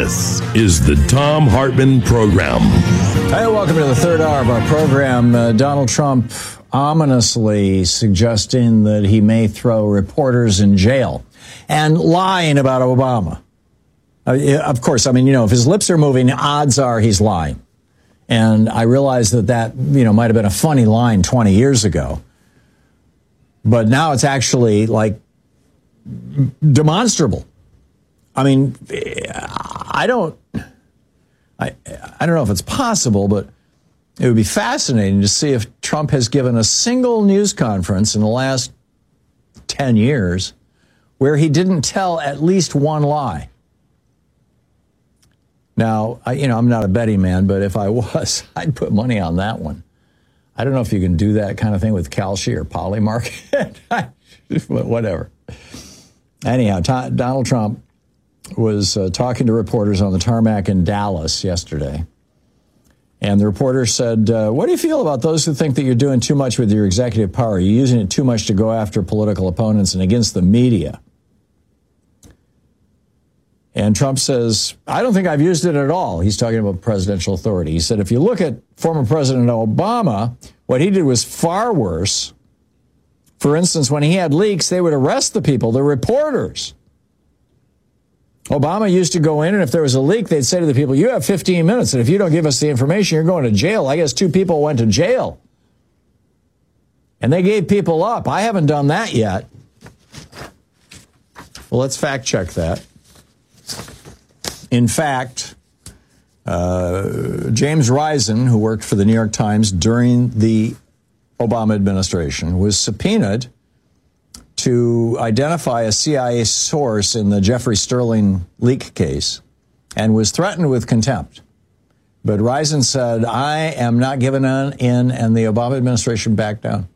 This is the Thom Hartmann Program. Hey, welcome to the third hour of our program. Donald Trump ominously suggesting that he may throw reporters in jail and lying about Obama. Of course, I mean, if his lips are moving, odds are he's lying. And I realize that might have been a funny line 20 years ago. But now it's actually like demonstrable. I mean, I don't know if it's possible, but it would be fascinating to see if Trump has given a single news conference in the last 10 years where he didn't tell at least one lie. Now, I'm not a betting man, but if I was, I'd put money on that one. I don't know if you can do that kind of thing with Kalshi or Polymarket. Whatever. Anyhow, Donald Trump was talking to reporters on the tarmac in Dallas yesterday. And the reporter said, what do you feel about those who think that you're doing too much with your executive power? You're using it too much to go after political opponents and against the media. And Trump says, I don't think I've used it at all. He's talking about presidential authority. He said, if you look at former President Obama, what he did was far worse. For instance, when he had leaks, they would arrest the people, the reporters. Obama used to go in, and if there was a leak, they'd say to the people, you have 15 minutes, and if you don't give us the information, you're going to jail. I guess 2 people went to jail. And they gave people up. I haven't done that yet. Well, let's fact check that. In fact, James Risen, who worked for the New York Times during the Obama administration, was subpoenaed to identify a CIA source in the Jeffrey Sterling leak case and was threatened with contempt. But Risen said, I am not giving in, and the Obama administration backed down.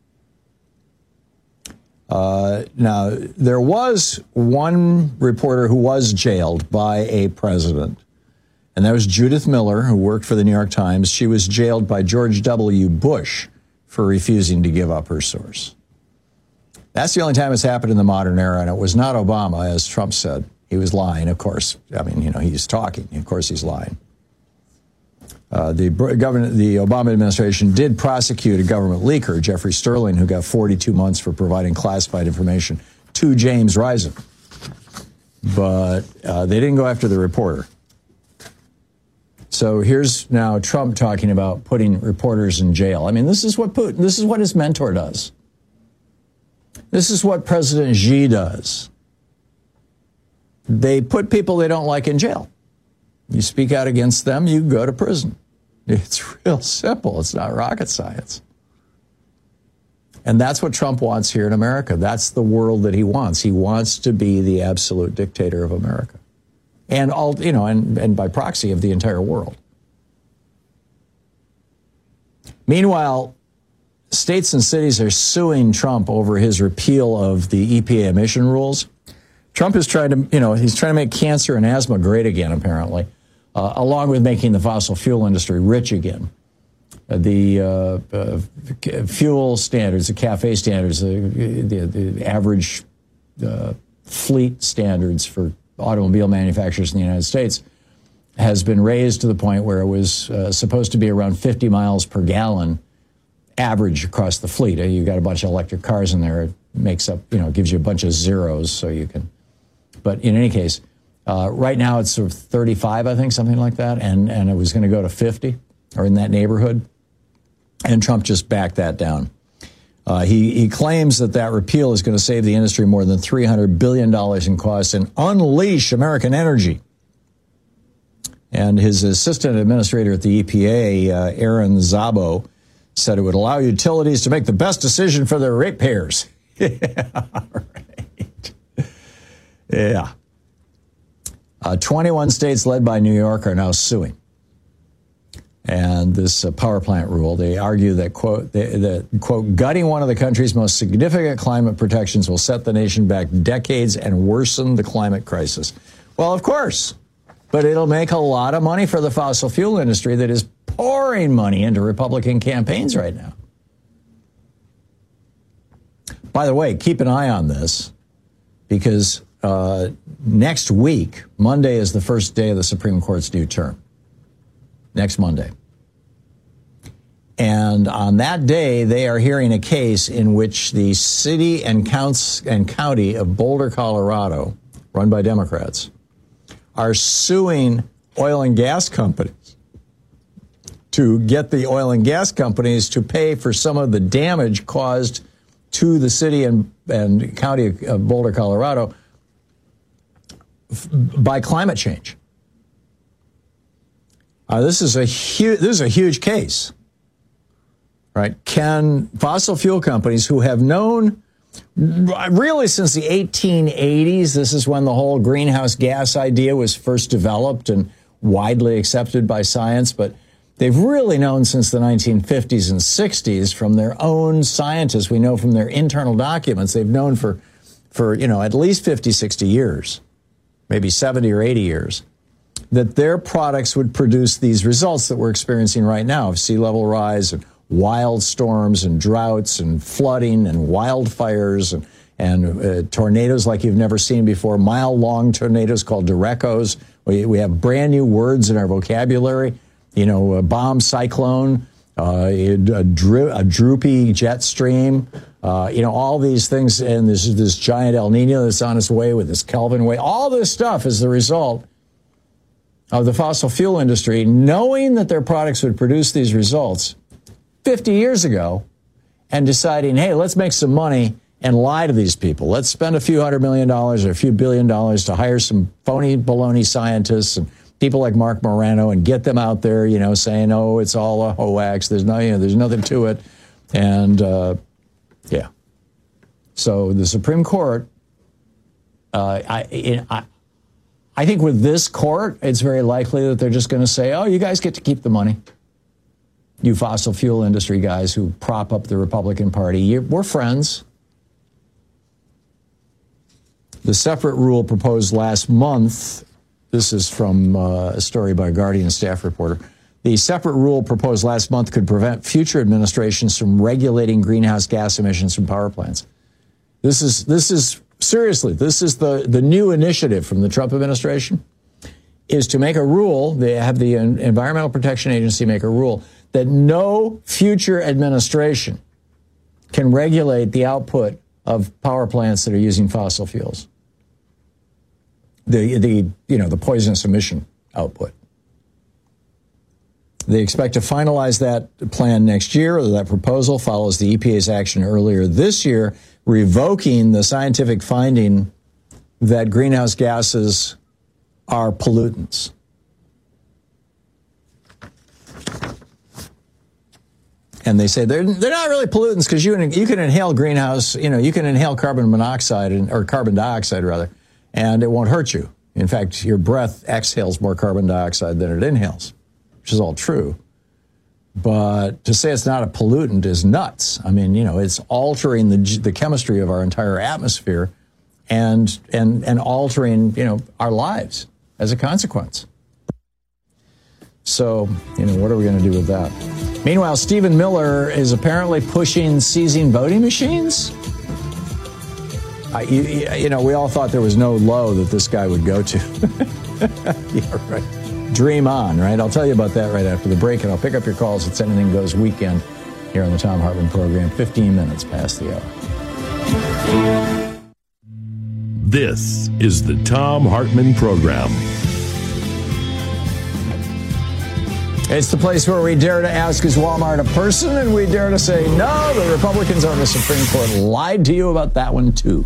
Now, there was one reporter who was jailed by a president, and that was Judith Miller, who worked for the New York Times. She was jailed by George W. Bush for refusing to give up her source. That's the only time it's happened in the modern era, and it was not Obama, as Trump said. He was lying, of course. I mean, he's talking. Of course he's lying. The Obama administration did prosecute a government leaker, Jeffrey Sterling, who got 42 months for providing classified information to James Risen. But they didn't go after the reporter. So here's now Trump talking about putting reporters in jail. I mean, this is what his mentor does. This is what President Xi does. They put people they don't like in jail. You speak out against them, you go to prison. It's real simple. It's not rocket science. And that's what Trump wants here in America. That's the world that he wants. He wants to be the absolute dictator of America. And and by proxy of the entire world. Meanwhile, states and cities are suing Trump over his repeal of the EPA emission rules. Trump is trying to, he's trying to make cancer and asthma great again, apparently, along with making the fossil fuel industry rich again. The fuel standards, the CAFE standards, the average fleet standards for automobile manufacturers in the United States has been raised to the point where it was supposed to be around 50 miles per gallon average across the fleet. You've got a bunch of electric cars in there. It makes up, gives you a bunch of zeros so you can. But in any case, right now it's sort of 35, I think, something like that. And it was going to go to 50 or in that neighborhood. And Trump just backed that down. He claims that repeal is going to save the industry more than $300 billion in costs and unleash American energy. And his assistant administrator at the EPA, Aaron Szabo, said it would allow utilities to make the best decision for their ratepayers. Yeah, right. Yeah. 21 states led by New York are now suing. And this power plant rule, they argue that, quote, gutting one of the country's most significant climate protections will set the nation back decades and worsen the climate crisis. Well, of course, but it'll make a lot of money for the fossil fuel industry that is pouring money into Republican campaigns right now. By the way, keep an eye on this, because next week, Monday is the first day of the Supreme Court's new term. Next Monday. And on that day, they are hearing a case in which the city and county of Boulder, Colorado, run by Democrats, are suing oil and gas companies to get the oil and gas companies to pay for some of the damage caused to the city and county of Boulder, Colorado by climate change. This is a huge case, right? Can fossil fuel companies who have known really since the 1880s, this is when the whole greenhouse gas idea was first developed and widely accepted by science, but they've really known since the 1950s and 60s from their own scientists. We know from their internal documents, they've known for at least 50, 60 years, maybe 70 or 80 years, that their products would produce these results that we're experiencing right now of sea level rise and wild storms and droughts and flooding and wildfires and tornadoes like you've never seen before, mile-long tornadoes called derecos. We have brand new words in our vocabulary, a bomb cyclone, a droopy jet stream, all these things, and this giant El Nino that's on its way with this Kelvin wave. All this stuff is the result of the fossil fuel industry knowing that their products would produce these results 50 years ago and deciding, hey, let's make some money and lie to these people. Let's spend a few $100 million or a few $1 billion to hire some phony baloney scientists and people like Mark Morano and get them out there, saying, oh, it's all a hoax. There's nothing to it. And, So the Supreme Court, I think with this court, it's very likely that they're just going to say, oh, you guys get to keep the money. You fossil fuel industry guys who prop up the Republican Party, we're friends. The separate rule proposed last month, this is from a story by a Guardian staff reporter. The separate rule proposed last month could prevent future administrations from regulating greenhouse gas emissions from power plants. This is seriously, this is the new initiative from the Trump administration, is to make a rule, they have the Environmental Protection Agency make a rule that no future administration can regulate the output of power plants that are using fossil fuels. The poisonous emission output. They expect to finalize that plan next year, or that proposal follows the EPA's action earlier this year, revoking the scientific finding that greenhouse gases are pollutants. And they say they're not really pollutants because you can inhale greenhouse, you can inhale carbon monoxide or carbon dioxide rather, and it won't hurt you. In fact, your breath exhales more carbon dioxide than it inhales, which is all true. But to say it's not a pollutant is nuts. I mean, it's altering the chemistry of our entire atmosphere and altering, our lives as a consequence. So, what are we going to do with that? Meanwhile, Stephen Miller is apparently pushing seizing voting machines. We all thought there was no low that this guy would go to. Yeah, right. Dream on, right? I'll tell you about that right after the break, and I'll pick up your calls. It's Anything Goes Weekend here on the Thom Hartmann program, 15 minutes past the hour. This is the Thom Hartmann program. It's the place where we dare to ask, is Walmart a person? And we dare to say, no, the Republicans on the Supreme Court lied to you about that one, too.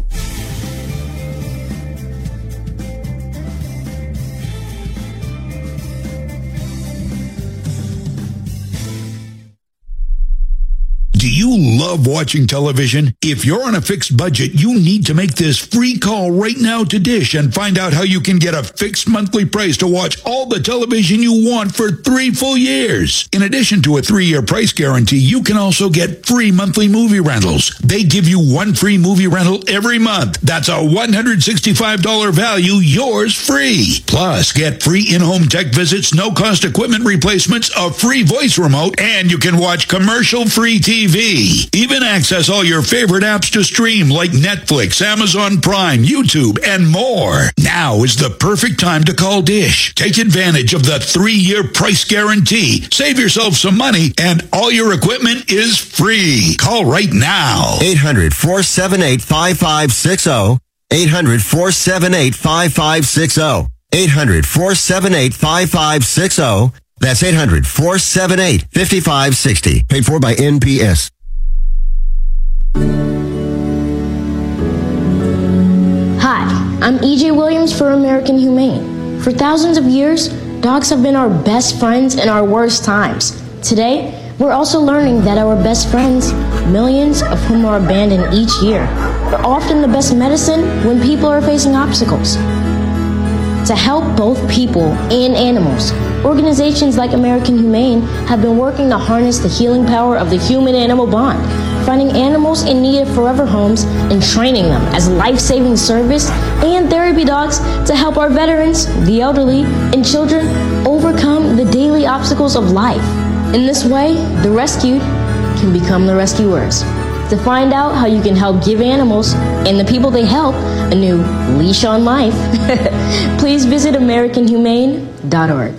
Do you love watching television? If you're on a fixed budget, you need to make this free call right now to Dish and find out how you can get a fixed monthly price to watch all the television you want for 3 full years. In addition to a 3-year price guarantee, you can also get free monthly movie rentals. They give you 1 free movie rental every month. That's a $165 value, yours free. Plus, get free in-home tech visits, no-cost equipment replacements, a free voice remote, and you can watch commercial-free TV. free. Even access all your favorite apps to stream like Netflix, Amazon Prime, YouTube, and more. Now is the perfect time to call Dish. Take advantage of the 3-year price guarantee. Save yourself some money, and all your equipment is free. Call right now. 800-478-5560. 800-478-5560. 800-478-5560. That's 800-478-5560. Paid for by NPS. Hi, I'm E.J. Williams for American Humane. For thousands of years, dogs have been our best friends in our worst times. Today, we're also learning that our best friends, millions of whom are abandoned each year, are often the best medicine when people are facing obstacles. To help both people and animals, organizations like American Humane have been working to harness the healing power of the human-animal bond, finding animals in need of forever homes and training them as life-saving service and therapy dogs to help our veterans, the elderly, and children overcome the daily obstacles of life. In this way, the rescued can become the rescuers. To find out how you can help give animals and the people they help a new leash on life, please visit AmericanHumane.org.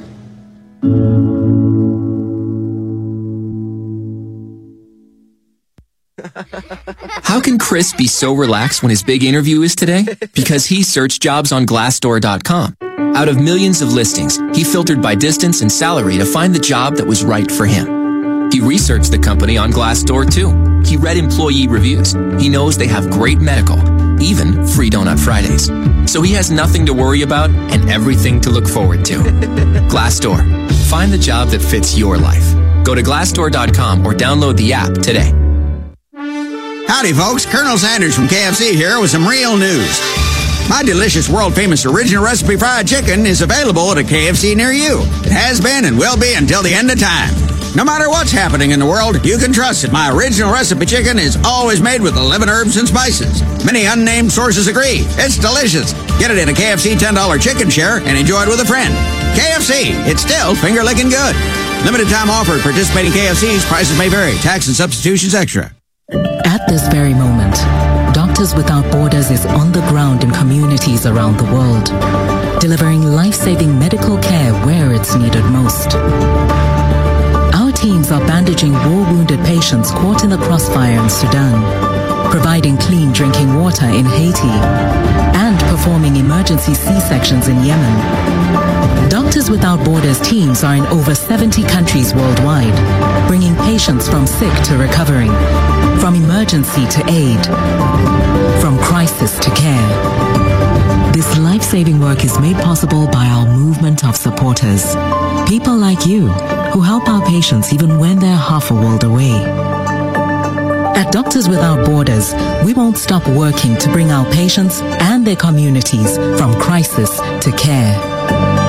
How can Chris be so relaxed when his big interview is today? Because he searched jobs on Glassdoor.com. Out of millions of listings, he filtered by distance and salary to find the job that was right for him. He researched the company on Glassdoor too. He read employee reviews. He knows they have great medical, even free Donut Fridays. So he has nothing to worry about and everything to look forward to. Glassdoor. Find the job that fits your life. Go to Glassdoor.com or download the app today. Howdy, folks. Colonel Sanders from KFC here with some real news. My delicious, world-famous original recipe fried chicken is available at a KFC near you. It has been and will be until the end of time. No matter what's happening in the world, you can trust that my original recipe chicken is always made with 11 herbs and spices. Many unnamed sources agree. It's delicious. Get it in a KFC $10 chicken share and enjoy it with a friend. KFC, it's still finger-licking good. Limited time offer at participating KFCs. Prices may vary. Tax and substitutions extra. At this very moment, Doctors Without Borders is on the ground in communities around the world, delivering life-saving medical care where it's needed most. Our teams are bandaging war-wounded patients caught in the crossfire in Sudan, providing clean drinking water in Haiti, and performing emergency C-sections in Yemen. Doctors Without Borders teams are in over 70 countries worldwide, bringing patients from sick to recovering, from emergency to aid, from crisis to care. This life-saving work is made possible by our movement of supporters, people like you who help our patients even when they're half a world away. At Doctors Without Borders, we won't stop working to bring our patients and their communities from crisis to care.